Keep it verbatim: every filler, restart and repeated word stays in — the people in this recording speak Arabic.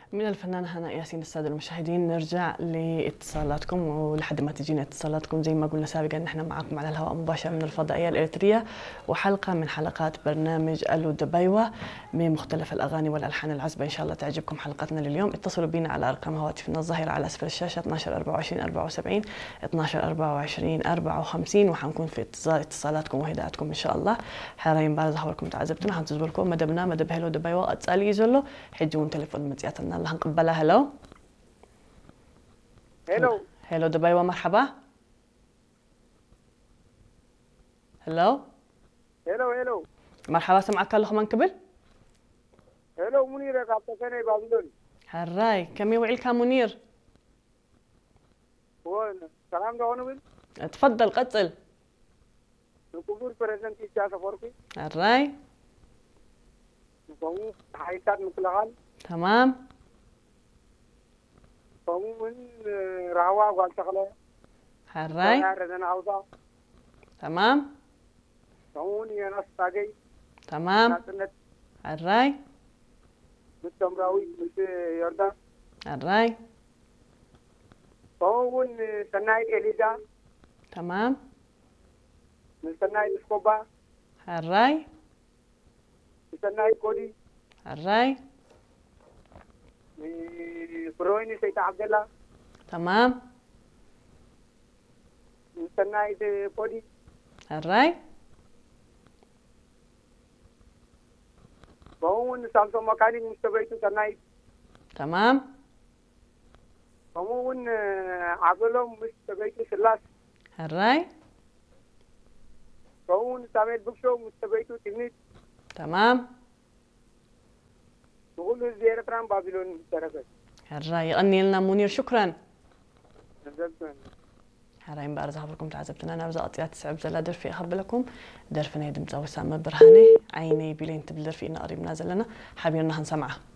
من الفنانة هناء ياسين. السادة المشاهدين، نرجع لاتصالاتكم، ولحد ما تجينا اتصالاتكم زي ما قلنا سابقا نحن معكم على الهواء مباشرة من الفضائية الإريترية، وحلقة من حلقات برنامج ألو دبيوة من مختلف الأغاني والألحان العذبة. إن شاء الله تعجبكم حلقتنا لليوم. اتصلوا بنا على أرقام هواتفنا الظاهرة على أسفل الشاشة اثناشر أربعة وعشرين أربعة وسبعين اثناشر أربعة وعشرين أربعة وخمسين، وحنكون في انتظار اتصالاتكم وهداءاتكم إن شاء الله. حرين بارز هوركم تعذبتنا هنتزبر لكم مدبنا مدب هلو دبيوة أتسالي يزولو حجون تليفون مزياتنا الله نقبلها. هلو هلو هلو دبيوة، مرحبا. هلو هلو هلو مرحبا، سمعك الله من قبل. هلو منير قاطفني بعمدون هراي كم وعيلك منير؟ هو سلام دعونا بن تفضل قتل. نكبر بريزنت إيجا سفركي هراي نفهم حيثات مكلغان تمام فهم من رهوا وقال شغله هراي ردنا عوضا تمام فهم يناس تاجي تمام ناتنت هراي مستمراوي مست يردا هراي فهم سناي إليزا تمام سناي إسكوبا هراي سناي كودي هراي برويني سيد عبد الله تمام سناي كودي هراي فهم سامسون مكاني مستبيتو سناي تمام فهم عقلهم مستبيتو سلاس هراي فهم سامي بكشو مستبيتو تغنيت تمام نقول زيارة ترام بابلون تركت هراي غني لنا منير. شكرا. نزلت هراي مبارز خبركم تعذبتنا نبذة قطيات تسعب زلا درفي أخب لكم درفنا يدم تزاوي سامة برهاني عيني بلين تبدر في إن قريب نازل لنا حابين إنها نسمعها.